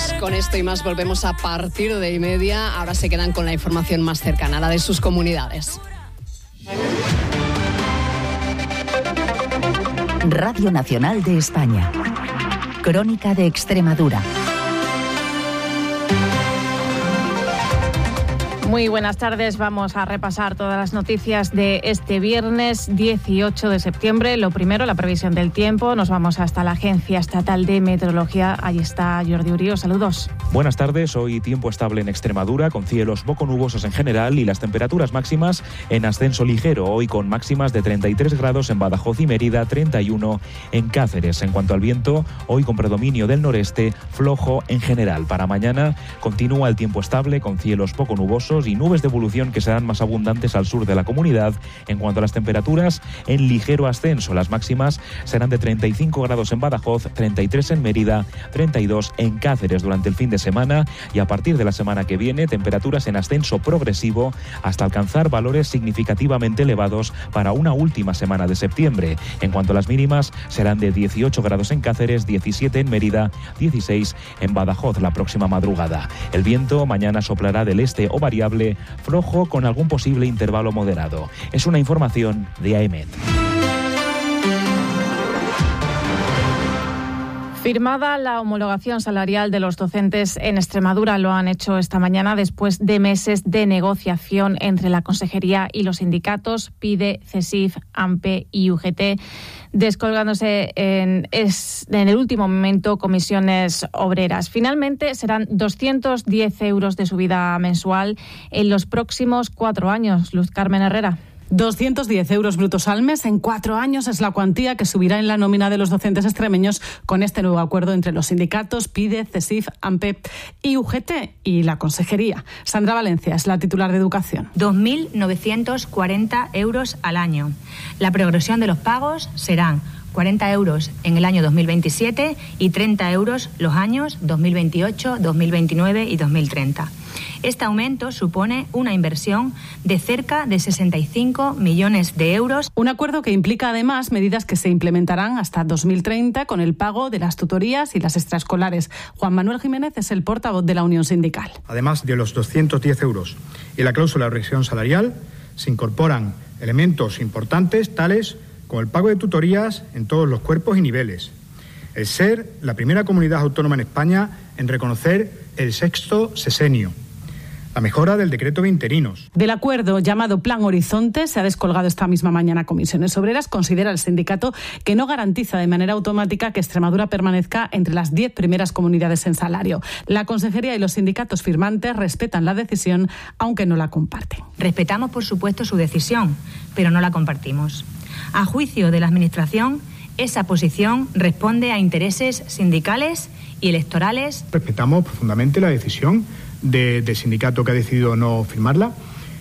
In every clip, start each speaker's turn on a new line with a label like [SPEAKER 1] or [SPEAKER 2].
[SPEAKER 1] Pues con esto y más volvemos a partir de 1:30. Ahora se quedan con la información más cercana, la de sus comunidades.
[SPEAKER 2] Radio Nacional de España. Crónica de Extremadura.
[SPEAKER 3] Muy buenas tardes. Vamos a repasar todas las noticias de este viernes 18 de septiembre. Lo primero, la previsión del tiempo. Nos vamos hasta la Agencia Estatal de Meteorología. Ahí está Jordi Urío. Saludos.
[SPEAKER 4] Buenas tardes. Hoy tiempo estable en Extremadura, con cielos poco nubosos en general y las temperaturas máximas en ascenso ligero. Hoy con máximas de 33 grados en Badajoz y Mérida, 31 en Cáceres. En cuanto al viento, hoy con predominio del noreste, flojo en general. Para mañana continúa el tiempo estable, con cielos poco nubosos y nubes de evolución que serán más abundantes al sur de la comunidad. En cuanto a las temperaturas, en ligero ascenso. Las máximas serán de 35 grados en Badajoz, 33 en Mérida, 32 en Cáceres durante el fin de semana, y a partir de la semana que viene, temperaturas en ascenso progresivo hasta alcanzar valores significativamente elevados para una última semana de septiembre. En cuanto a las mínimas, serán de 18 grados en Cáceres, 17 en Mérida, 16 en Badajoz la próxima madrugada. El viento mañana soplará del este o variable, flojo con algún posible intervalo moderado. Es una información de AEMET.
[SPEAKER 3] Firmada la homologación salarial de los docentes en Extremadura. Lo han hecho esta mañana después de meses de negociación entre la Consejería y los sindicatos, PIDE, CESIF, AMPE y UGT, descolgándose en el último momento Comisiones Obreras. Finalmente serán 210 euros de subida mensual en los próximos 4 años. Luz Carmen Herrera.
[SPEAKER 5] 210 euros brutos al mes en 4 años es la cuantía que subirá en la nómina de los docentes extremeños con este nuevo acuerdo entre los sindicatos, PIDE, CESIF, AMPE y UGT y la Consejería. Sandra Valencia es la titular de Educación.
[SPEAKER 6] 2.940 euros al año. La progresión de los pagos serán 40 euros en el año 2027 y 30 euros los años 2028, 2029 y 2030. Este aumento supone una inversión de cerca de 65 millones de euros.
[SPEAKER 5] Un acuerdo que implica además medidas que se implementarán hasta 2030 con el pago de las tutorías y las extraescolares. Juan Manuel Jiménez es el portavoz de la Unión Sindical.
[SPEAKER 7] Además de los 210 euros y la cláusula de revisión salarial, se incorporan elementos importantes tales como el pago de tutorías en todos los cuerpos y niveles, el ser la primera comunidad autónoma en España en reconocer el sexto sesenio, la mejora del decreto de interinos.
[SPEAKER 5] Del acuerdo llamado Plan Horizonte se ha descolgado esta misma mañana Comisiones Obreras. Considera el sindicato que no garantiza de manera automática que Extremadura permanezca entre las 10 primeras comunidades en salario. La Consejería y los sindicatos firmantes respetan la decisión, aunque no la comparten.
[SPEAKER 6] Respetamos, por supuesto, su decisión, pero no la compartimos. A juicio de la Administración, esa posición responde a intereses sindicales y electorales.
[SPEAKER 7] Respetamos profundamente la decisión del sindicato que ha decidido no firmarla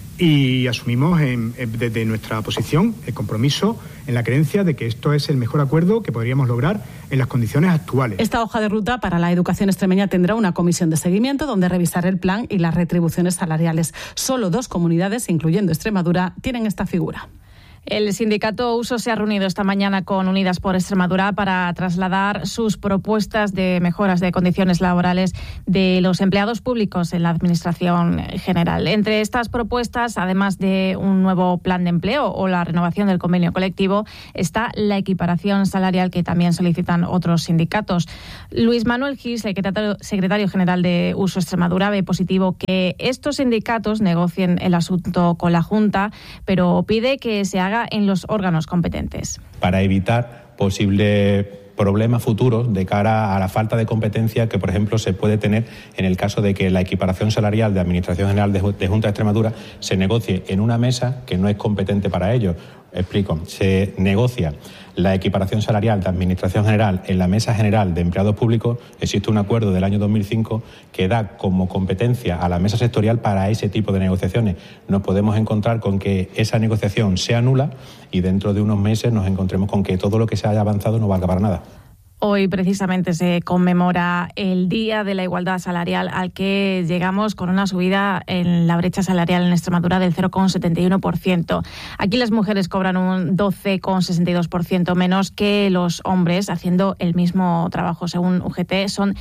[SPEAKER 7] y asumimos desde nuestra posición el compromiso en la creencia de que esto es el mejor acuerdo que podríamos lograr en las condiciones actuales.
[SPEAKER 5] Esta hoja de ruta para la educación extremeña tendrá una comisión de seguimiento donde revisar el plan y las retribuciones salariales. Solo 2 comunidades, incluyendo Extremadura, tienen esta figura.
[SPEAKER 3] El sindicato USO se ha reunido esta mañana con Unidas por Extremadura para trasladar sus propuestas de mejoras de condiciones laborales de los empleados públicos en la Administración General. Entre estas propuestas, además de un nuevo plan de empleo o la renovación del convenio colectivo, está la equiparación salarial que también solicitan otros sindicatos. Luis Manuel Gil, secretario general de USO Extremadura, ve positivo que estos sindicatos negocien el asunto con la Junta, pero pide que se haga en los órganos competentes.
[SPEAKER 8] Para evitar posibles problemas futuros de cara a la falta de competencia que, por ejemplo, se puede tener en el caso de que la equiparación salarial de Administración General de Junta de Extremadura se negocie en una mesa que no es competente para ello. Explico, se negocia la equiparación salarial de Administración General en la Mesa General de Empleados Públicos. Existe un acuerdo del año 2005 que da como competencia a la mesa sectorial para ese tipo de negociaciones. Nos podemos encontrar con que esa negociación sea nula y dentro de unos meses nos encontremos con que todo lo que se haya avanzado no valga para nada.
[SPEAKER 3] Hoy precisamente se conmemora el Día de la Igualdad Salarial, al que llegamos con una subida en la brecha salarial en Extremadura del 0,71%. Aquí las mujeres cobran un 12,62% menos que los hombres haciendo el mismo trabajo. Según UGT son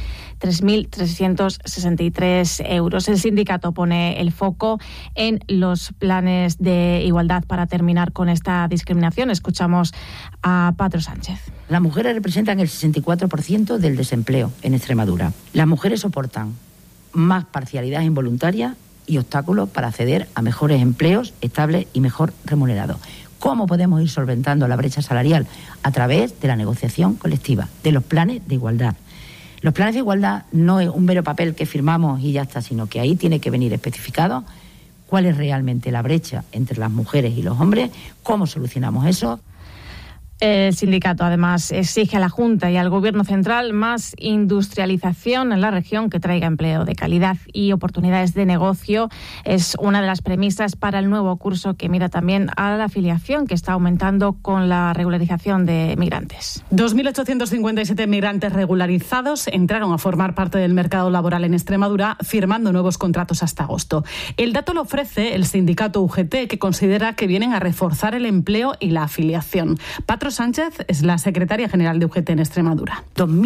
[SPEAKER 3] 3.363 euros. El sindicato pone el foco en los planes de igualdad para terminar con esta discriminación. Escuchamos a Patro Sánchez.
[SPEAKER 9] Las mujeres representan el 64% del desempleo en Extremadura. Las mujeres soportan más parcialidad involuntaria y obstáculos para acceder a mejores empleos estables y mejor remunerados. ¿Cómo podemos ir solventando la brecha salarial? A través de la negociación colectiva, de los planes de igualdad. Los planes de igualdad no es un mero papel que firmamos y ya está, sino que ahí tiene que venir especificado cuál es realmente la brecha entre las mujeres y los hombres, cómo solucionamos eso.
[SPEAKER 3] El sindicato además exige a la Junta y al Gobierno central más industrialización en la región que traiga empleo de calidad y oportunidades de negocio. Es una de las premisas para el nuevo curso que mira también a la afiliación que está aumentando con la regularización de migrantes.
[SPEAKER 5] 2.857 migrantes regularizados entraron a formar parte del mercado laboral en Extremadura firmando nuevos contratos hasta agosto. El dato lo ofrece el sindicato UGT, que considera que vienen a reforzar el empleo y la afiliación. Patro Sánchez es la secretaria general de UGT en Extremadura.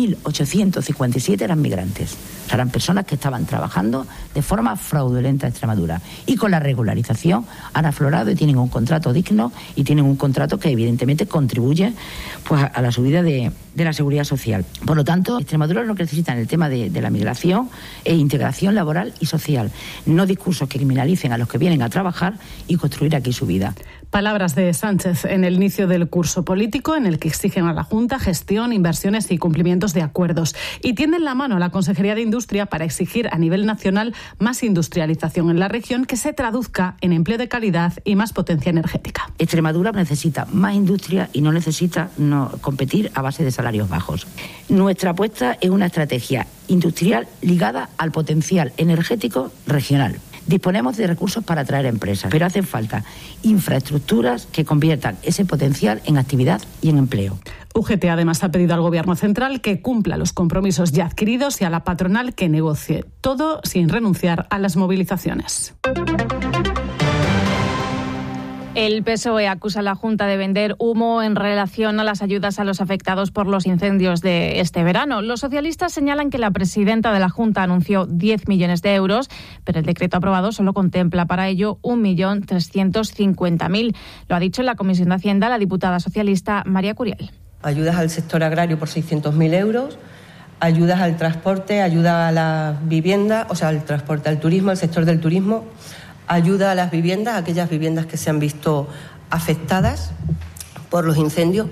[SPEAKER 9] 2.857 eran migrantes. Eran personas que estaban trabajando de forma fraudulenta en Extremadura. Y con la regularización han aflorado y tienen un contrato digno y tienen un contrato que evidentemente contribuye pues, a la subida de la seguridad social. Por lo tanto, Extremadura lo que necesita en el tema de la migración es integración laboral y social. No discursos que criminalicen a los que vienen a trabajar y construir aquí su vida.
[SPEAKER 5] Palabras de Sánchez en el inicio del curso político, en el que exigen a la Junta gestión, inversiones y cumplimientos de acuerdos. Y tienden la mano a la Consejería de Industria para exigir a nivel nacional más industrialización en la región que se traduzca en empleo de calidad y más potencia energética.
[SPEAKER 9] Extremadura necesita más industria y no necesita competir a base de salarios bajos. Nuestra apuesta es una estrategia industrial ligada al potencial energético regional. Disponemos de recursos para atraer empresas, pero hacen falta infraestructuras que conviertan ese potencial en actividad y en empleo.
[SPEAKER 5] UGT además ha pedido al Gobierno central que cumpla los compromisos ya adquiridos y a la patronal que negocie todo sin renunciar a las movilizaciones.
[SPEAKER 3] El PSOE acusa a la Junta de vender humo en relación a las ayudas a los afectados por los incendios de este verano. Los socialistas señalan que la presidenta de la Junta anunció 10 millones de euros, pero el decreto aprobado solo contempla para ello 1.350.000. Lo ha dicho en la Comisión de Hacienda la diputada socialista María Curiel.
[SPEAKER 10] Ayudas al sector agrario por 600.000 euros, ayudas al transporte, ayuda a la vivienda, o sea, al transporte, al turismo, al sector del turismo, ayuda a las viviendas, aquellas viviendas que se han visto afectadas por los incendios.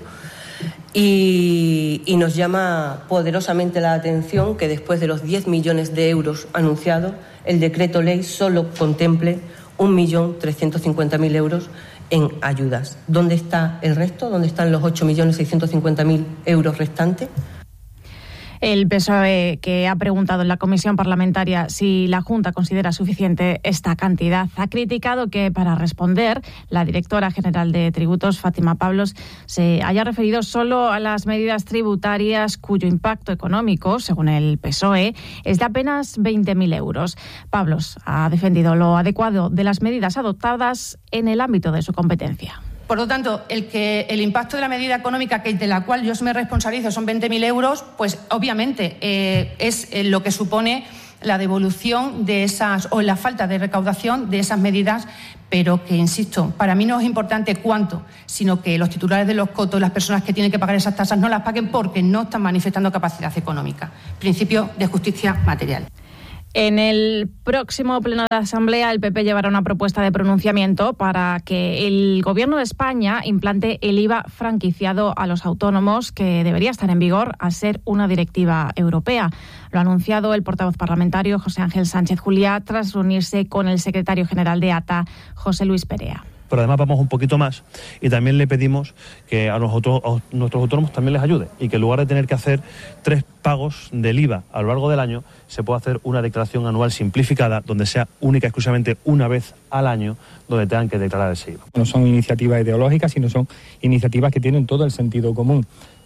[SPEAKER 10] Y nos llama poderosamente la atención que después de los 10 millones de euros anunciados, el decreto ley solo contemple 1.350.000 euros en ayudas. ¿Dónde está el resto? ¿Dónde están los 8.650.000 euros restantes?
[SPEAKER 3] El PSOE, que ha preguntado en la comisión parlamentaria si la Junta considera suficiente esta cantidad, ha criticado que para responder la directora general de Tributos, Fátima Pablos, se haya referido solo a las medidas tributarias cuyo impacto económico, según el PSOE, es de apenas 20.000 euros. Pablos ha defendido lo adecuado de las medidas adoptadas en el ámbito de su competencia.
[SPEAKER 11] Por lo tanto, el impacto de la medida económica de la cual yo me responsabilizo son 20.000 euros, pues obviamente es lo que supone la devolución de esas, o la falta de recaudación de esas medidas, pero que, insisto, para mí no es importante cuánto, sino que los titulares de los cotos, las personas que tienen que pagar esas tasas, no las paguen porque no están manifestando capacidad económica. Principio de justicia material.
[SPEAKER 3] En el próximo pleno de Asamblea, el PP llevará una propuesta de pronunciamiento para que el Gobierno de España implante el IVA franquiciado a los autónomos, que debería estar en vigor al ser una directiva europea. Lo ha anunciado el portavoz parlamentario José Ángel Sánchez Juliá tras reunirse con el secretario general de ATA, José Luis Perea.
[SPEAKER 12] Pero además vamos un poquito más y también le pedimos que a nuestros autónomos también les ayude y que en lugar de tener que hacer 3 pagos del IVA a lo largo del año, se pueda hacer una declaración anual simplificada donde sea única y exclusivamente una vez al año donde tengan que declarar ese IVA.
[SPEAKER 13] No son iniciativas ideológicas, sino son iniciativas que tienen todo el sentido común.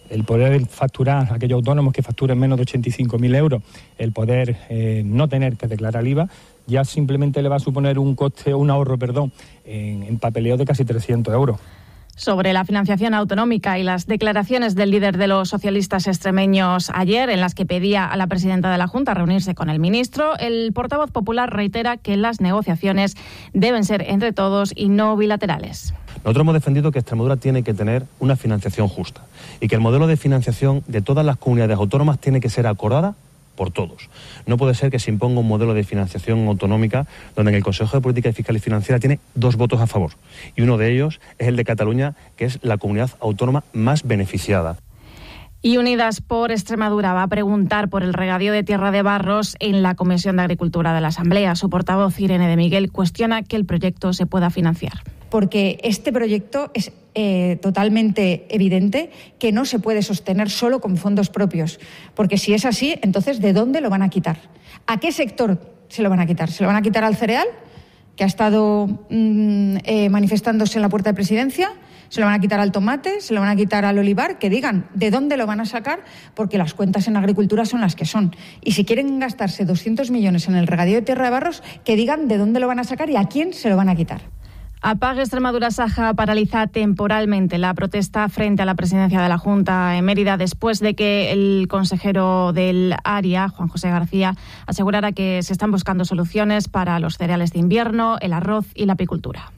[SPEAKER 13] el poder facturar, aquellos autónomos que facturen menos de 85.000 euros, el poder no tener que declarar IVA, ya simplemente le va a suponer un ahorro en papeleo de casi 300 euros.
[SPEAKER 3] Sobre la financiación autonómica y las declaraciones del líder de los socialistas extremeños ayer, en las que pedía a la presidenta de la Junta reunirse con el ministro, el portavoz popular reitera que las negociaciones deben ser entre todos y no bilaterales.
[SPEAKER 12] Nosotros hemos defendido que Extremadura tiene que tener una financiación justa y que el modelo de financiación de todas las comunidades autónomas tiene que ser acordada por todos. No puede ser que se imponga un modelo de financiación autonómica donde en el Consejo de Política Fiscal y Financiera tiene 2 votos a favor y uno de ellos es el de Cataluña, que es la comunidad autónoma más beneficiada.
[SPEAKER 3] Y Unidas por Extremadura va a preguntar por el regadío de Tierra de Barros en la Comisión de Agricultura de la Asamblea. Su portavoz, Irene de Miguel, cuestiona que el proyecto se pueda financiar.
[SPEAKER 14] Porque este proyecto es totalmente evidente que no se puede sostener solo con fondos propios. Porque si es así, entonces, ¿de dónde lo van a quitar? ¿A qué sector se lo van a quitar? ¿Se lo van a quitar al cereal, que ha estado manifestándose en la puerta de presidencia? ¿Se lo van a quitar al tomate? ¿Se lo van a quitar al olivar? Que digan de dónde lo van a sacar, porque las cuentas en agricultura son las que son. Y si quieren gastarse 200 millones en el regadío de Tierra de Barros, que digan de dónde lo van a sacar y a quién se lo van a quitar.
[SPEAKER 3] APAG Extremadura Saja paraliza temporalmente la protesta frente a la presidencia de la Junta en Mérida después de que el consejero del área, Juan José García, asegurara que se están buscando soluciones para los cereales de invierno, el arroz y la apicultura.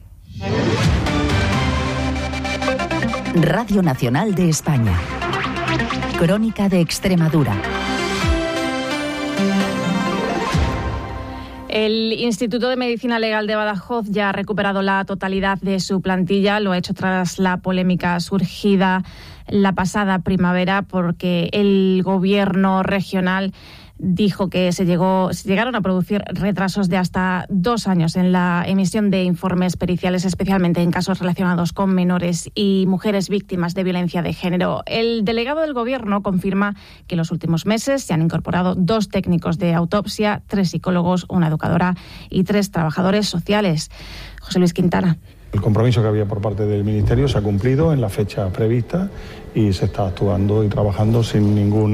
[SPEAKER 2] Radio Nacional de España. Crónica de Extremadura.
[SPEAKER 3] El Instituto de Medicina Legal de Badajoz ya ha recuperado la totalidad de su plantilla. Lo ha hecho tras la polémica surgida la pasada primavera porque el gobierno regional dijo que se llegaron a producir retrasos de hasta 2 años en la emisión de informes periciales, especialmente en casos relacionados con menores y mujeres víctimas de violencia de género. El delegado del Gobierno confirma que en los últimos meses se han incorporado 2 técnicos de autopsia, 3 psicólogos, una educadora y 3 trabajadores sociales. José Luis Quintana.
[SPEAKER 15] El compromiso que había por parte del Ministerio se ha cumplido en la fecha prevista y se está actuando y trabajando sin ningún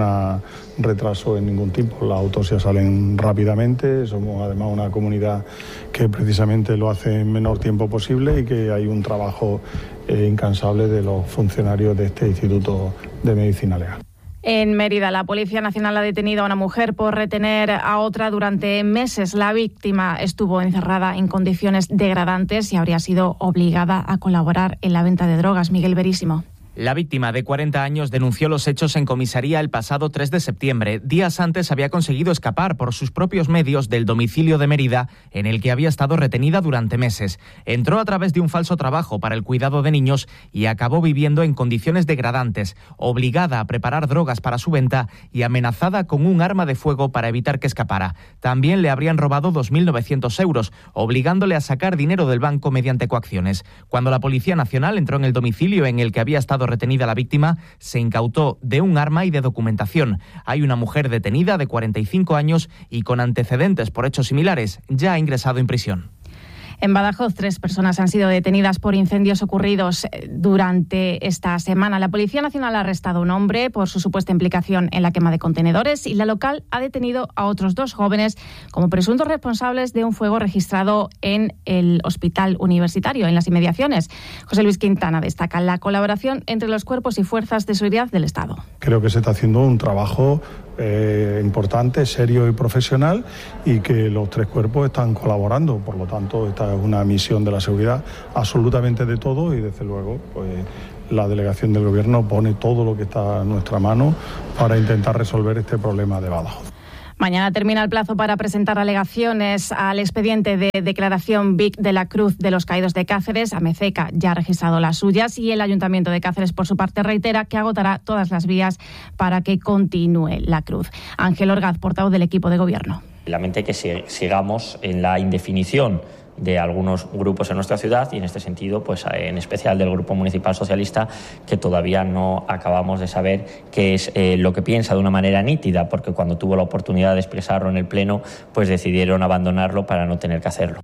[SPEAKER 15] retraso en ningún tipo. Las autopsias salen rápidamente, somos además una comunidad que precisamente lo hace en menor tiempo posible y que hay un trabajo incansable de los funcionarios de este Instituto de Medicina Legal.
[SPEAKER 3] En Mérida, la Policía Nacional ha detenido a una mujer por retener a otra durante meses. La víctima estuvo encerrada en condiciones degradantes y habría sido obligada a colaborar en la venta de drogas. Miguel Verísimo.
[SPEAKER 16] La víctima, de 40 años, denunció los hechos en comisaría el pasado 3 de septiembre. Días antes había conseguido escapar por sus propios medios del domicilio de Mérida, en el que había estado retenida durante meses. Entró a través de un falso trabajo para el cuidado de niños y acabó viviendo en condiciones degradantes, obligada a preparar drogas para su venta y amenazada con un arma de fuego para evitar que escapara. También le habrían robado 2.900 euros, obligándole a sacar dinero del banco mediante coacciones. Cuando la Policía Nacional entró en el domicilio en el que había estado retenida la víctima, se incautó de un arma y de documentación. Hay una mujer detenida de 45 años y con antecedentes por hechos similares. Ya ha ingresado en prisión.
[SPEAKER 3] En Badajoz, 3 personas han sido detenidas por incendios ocurridos durante esta semana. La Policía Nacional ha arrestado a un hombre por su supuesta implicación en la quema de contenedores y la local ha detenido a otros 2 jóvenes como presuntos responsables de un fuego registrado en el hospital universitario, en las inmediaciones. José Luis Quintana destaca la colaboración entre los cuerpos y fuerzas de seguridad del Estado.
[SPEAKER 15] Creo que se está haciendo un trabajo importante, serio y profesional y que los 3 cuerpos están colaborando. Por lo tanto, esta es una misión de la seguridad absolutamente de todo y desde luego pues la delegación del Gobierno pone todo lo que está a nuestra mano para intentar resolver este problema de Badajoz.
[SPEAKER 3] Mañana termina el plazo para presentar alegaciones al expediente de declaración Vic de la Cruz de los Caídos de Cáceres. Amececa ya ha registrado las suyas y el Ayuntamiento de Cáceres, por su parte, reitera que agotará todas las vías para que continúe la cruz. Ángel Orgaz, portavoz del equipo de Gobierno.
[SPEAKER 17] Lamenté que sigamos en la indefinición de algunos grupos en nuestra ciudad y en este sentido, pues en especial del Grupo Municipal Socialista, que todavía no acabamos de saber qué es lo que piensa de una manera nítida, porque cuando tuvo la oportunidad de expresarlo en el Pleno, pues decidieron abandonarlo para no tener que hacerlo.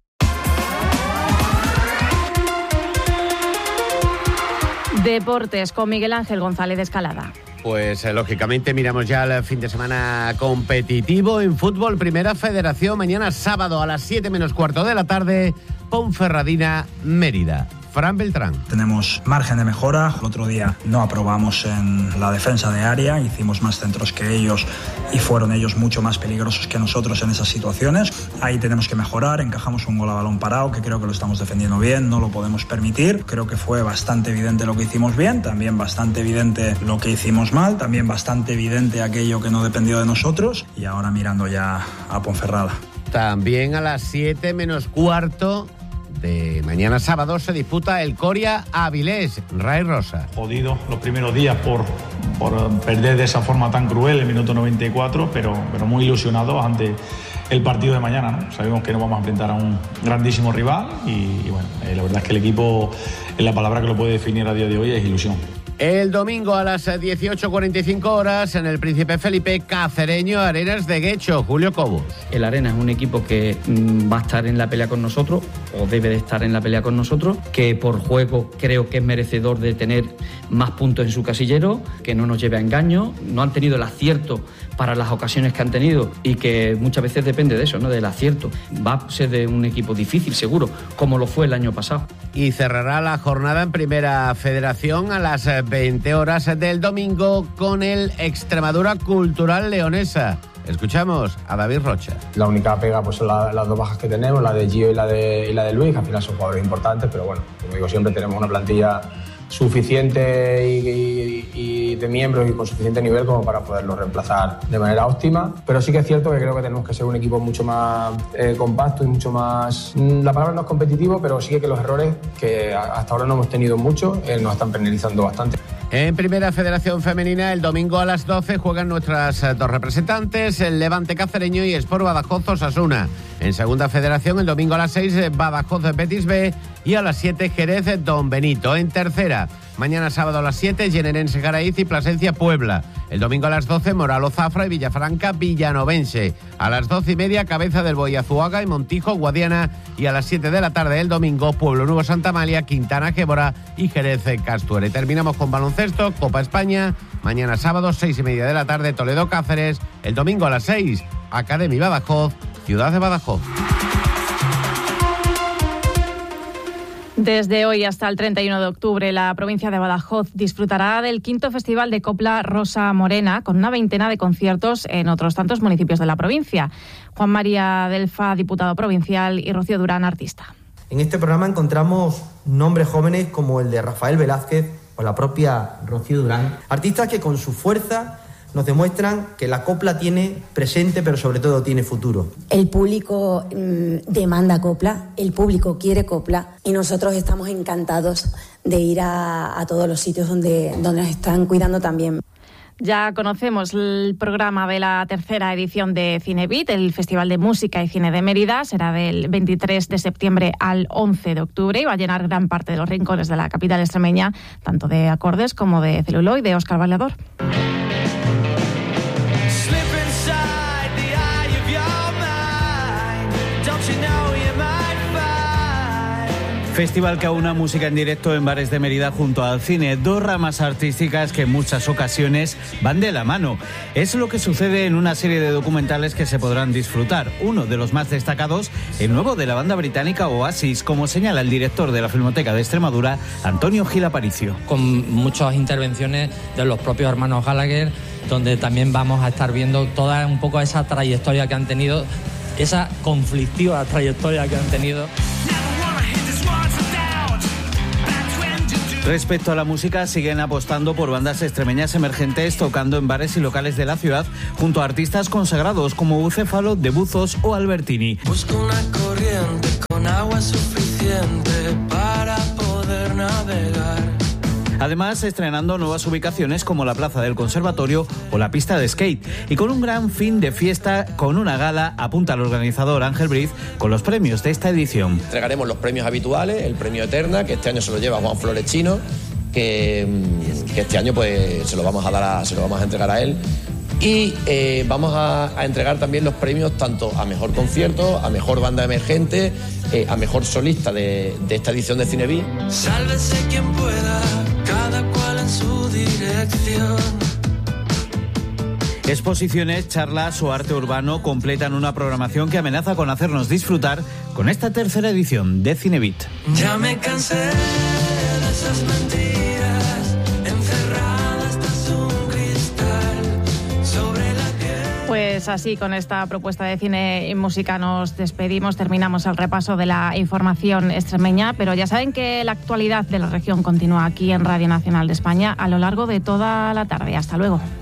[SPEAKER 3] Deportes con Miguel Ángel González de Escalada.
[SPEAKER 18] Pues lógicamente miramos ya el fin de semana competitivo en fútbol. Primera Federación, mañana sábado a las 7 menos cuarto de la tarde, Ponferradina, Mérida. Fran Beltrán.
[SPEAKER 19] Tenemos margen de mejora. El otro día no aprobamos en la defensa de área, hicimos más centros que ellos y fueron ellos mucho más peligrosos que nosotros en esas situaciones. Ahí tenemos que mejorar, encajamos un gol a balón parado que creo que lo estamos defendiendo bien, no lo podemos permitir. Creo que fue bastante evidente lo que hicimos bien, también bastante evidente lo que hicimos mal, también bastante evidente aquello que no dependió de nosotros y ahora mirando ya a Ponferrada.
[SPEAKER 18] También a las 7 menos cuarto de mañana sábado se disputa el Coria Avilés. Ray Rosa.
[SPEAKER 15] Jodido los primeros días por perder de esa forma tan cruel el minuto 94, pero muy ilusionados ante el partido de mañana, ¿no? Sabemos que nos vamos a enfrentar a un grandísimo rival y bueno, la verdad es que el equipo, la palabra que lo puede definir a día de hoy es ilusión.
[SPEAKER 18] El domingo a las 18:45 horas en el Príncipe Felipe, Cacereño, Arenas de Guecho. Julio Cobos.
[SPEAKER 20] El Arena es un equipo que va a estar en la pelea con nosotros, o debe de estar en la pelea con nosotros, que por juego creo que es merecedor de tener más puntos en su casillero, que no nos lleve a engaño. No han tenido el acierto para las ocasiones que han tenido y que muchas veces depende de eso, ¿no? Del acierto. Va a ser de un equipo difícil, seguro, como lo fue el año pasado.
[SPEAKER 18] Y cerrará la jornada en Primera Federación a las 20 horas del domingo con el Extremadura Cultural Leonesa. Escuchamos a David Rocha.
[SPEAKER 21] La única pega pues son las dos bajas que tenemos, la de Gio y la de Luis, que al final son jugadores importantes, pero bueno, como digo siempre, tenemos una plantilla suficiente y de miembros y con suficiente nivel como para poderlo reemplazar de manera óptima, pero sí que es cierto que creo que tenemos que ser un equipo mucho más compacto y mucho más, la palabra no es competitivo, pero sí que los errores que hasta ahora no hemos tenido mucho nos están penalizando bastante.
[SPEAKER 18] En Primera Federación Femenina, el domingo a las 12 juegan nuestras dos representantes, el Levante Cacereño y Sport Badajoz Osasuna. En Segunda Federación, el domingo a las 6, Badajoz Betis B y a las 7, Jerez Don Benito. En Tercera, mañana sábado a las 7, Generense Garaiz y Plasencia Puebla. El domingo a las 12, Moralo Zafra y Villafranca Villanovense. A las 12:30, Cabeza del Boy Azuaga y Montijo Guadiana. Y a las 7 de la tarde el domingo, Pueblo Nuevo Santa Amalia, Quintana Gébora y Jerez Castuere. Terminamos con baloncesto, Copa España. Mañana sábado, 6:30 de la tarde, Toledo Cáceres. El domingo a las 6, Academy Badajoz, Ciudad de Badajoz.
[SPEAKER 3] Desde hoy hasta el 31 de octubre, la provincia de Badajoz disfrutará del 5º Festival de Copla Rosa Morena, con una veintena de conciertos en otros tantos municipios de la provincia. Juan María Delfa, diputado provincial, y Rocío Durán, artista.
[SPEAKER 22] En este programa encontramos nombres jóvenes como el de Rafael Velázquez o la propia Rocío Durán, artistas que con su fuerza nos demuestran que la copla tiene presente, pero sobre todo tiene futuro.
[SPEAKER 23] El público demanda copla, el público quiere copla y nosotros estamos encantados de ir a todos los sitios donde nos están cuidando también.
[SPEAKER 3] Ya conocemos el programa de la tercera edición de Cinebit, el Festival de Música y Cine de Mérida. Será del 23 de septiembre al 11 de octubre y va a llenar gran parte de los rincones de la capital extremeña, tanto de acordes como de celuloide. Óscar Baleador.
[SPEAKER 24] Festival que aúna música en directo en bares de Mérida junto al cine, dos ramas artísticas que en muchas ocasiones van de la mano. Es lo que sucede en una serie de documentales que se podrán disfrutar. Uno de los más destacados, el nuevo de la banda británica Oasis, como señala el director de la Filmoteca de Extremadura, Antonio Gil Aparicio.
[SPEAKER 25] Con muchas intervenciones de los propios hermanos Gallagher, donde también vamos a estar viendo toda un poco esa trayectoria que han tenido, esa conflictiva trayectoria que han tenido.
[SPEAKER 24] Respecto a la música, siguen apostando por bandas extremeñas emergentes tocando en bares y locales de la ciudad junto a artistas consagrados como Bucéfalo, De Buzos o Albertini.
[SPEAKER 26] Busco una corriente con agua suficiente para poder navegar.
[SPEAKER 24] Además, estrenando nuevas ubicaciones como la Plaza del Conservatorio o la pista de skate. Y con un gran fin de fiesta, con una gala, apunta el organizador Ángel Briz, con los premios de esta edición.
[SPEAKER 27] Entregaremos los premios habituales, el premio Eterna, que este año se lo lleva Juan Florechino, que este año pues se lo vamos a entregar a él. Y vamos a entregar también los premios tanto a mejor concierto, a mejor banda emergente, a mejor solista de esta edición de Cinebit.
[SPEAKER 26] Sálvese quien pueda, cada cual en su dirección.
[SPEAKER 24] Exposiciones, charlas o arte urbano completan una programación que amenaza con hacernos disfrutar con esta tercera edición de Cinebit.
[SPEAKER 26] Ya me cansé de esas mentiras, encerradas tras un cristal sobre la piel.
[SPEAKER 3] Pues así, con esta propuesta de cine y música nos despedimos, terminamos el repaso de la información extremeña, pero ya saben que la actualidad de la región continúa aquí en Radio Nacional de España a lo largo de toda la tarde. Hasta luego.